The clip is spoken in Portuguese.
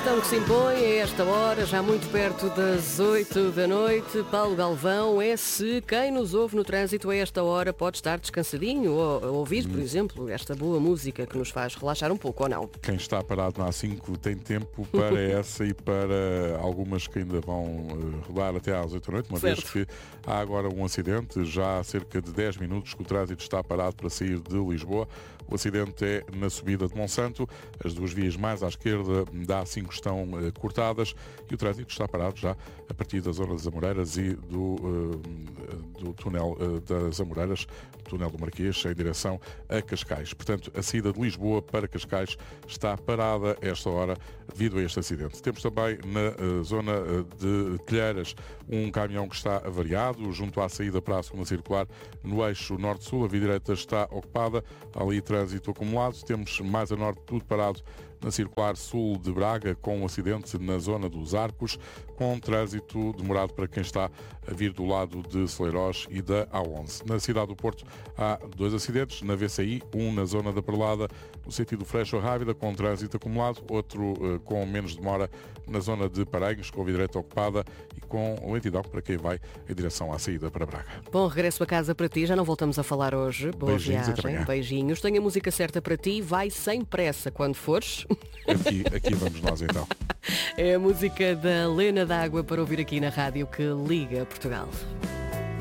questão que se impõe a esta hora, já muito perto das 8 da noite. Paulo Galvão, é se quem nos ouve no trânsito a esta hora pode estar descansadinho ou ouvir, por exemplo, esta boa música que nos faz relaxar um pouco, ou não? Quem está parado na A5 tem tempo para essa e para algumas que ainda vão rodar até às 8 da noite, uma vez que há agora um acidente, já há cerca de 10 minutos que o trânsito está parado para sair de Lisboa. O acidente é na subida de Monsanto, as duas vias mais à esquerda da A5 estão cortadas e o trânsito está parado já a partir da zona das Amoreiras e do túnel das Amoreiras, túnel do Marquês, em direção a Cascais. Portanto, a saída de Lisboa para Cascais está parada esta hora devido a este acidente. Temos também na zona de Telheiras um caminhão que está avariado junto à saída para a segunda circular no eixo norte-sul. A via direita está ocupada, ali trânsito acumulado. Temos mais a norte tudo parado na circular sul de Braga, com um acidente na zona dos Arcos, com trânsito demorado para quem está a vir do lado de Celeiros e da A11. Na cidade do Porto há dois acidentes, na VCI, um na zona da Perlada, no sentido Freixo-Rábida, com trânsito acumulado, outro com menos demora na zona de Paranhos, com a via direita ocupada e com lentidão para quem vai em direção à saída para Braga. Bom regresso a casa para ti, já não voltamos a falar hoje. Boa Beijinhos, viagem, beijinhos. Tenho a música certa para ti, vai sem pressa quando fores. Aqui vamos nós então. É a música da Lena d'Água para ouvir aqui na rádio que liga Portugal.